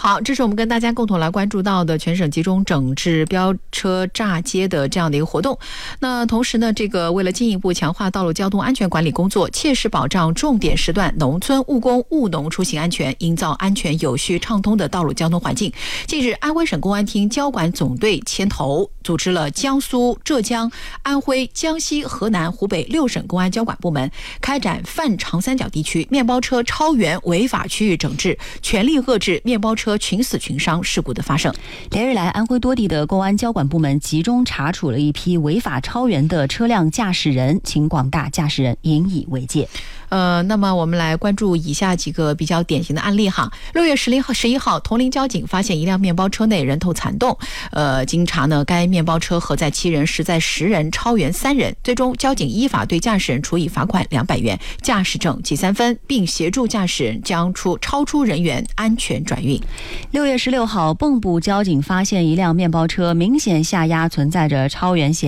好，这是我们跟大家共同来关注到的全省集中整治飙车炸街的这样的一个活动。那同时呢，这个为了进一步强化道路交通安全管理工作，切实保障重点时段农村务工务农出行安全，营造安全有序畅通的道路交通环境，近日安徽省公安厅交管总队牵头组织了江苏、浙江、安徽、江西、河南、湖北6省公安交管部门开展泛长三角地区面包车超员违法区域整治，全力遏制面包车群死群伤事故的发生。 连日来，安徽多地的公安交管部门集中查处了一批违法超员的车辆驾驶人，请广大驾驶人引以为戒。 那么我们来关注以下几个比较典型的案例哈。6月11号，铜陵交警发现一辆面包车内人头残动，经查呢，该面包车荷载7人，实载10人，超员3人。最终，交警依法对驾驶人处以罚款200元、驾驶证记3分，并协助驾驶人将超出人员安全转运。 6月16号，蚌埠交警发现一辆面包车明显下压，存在着超员嫌疑。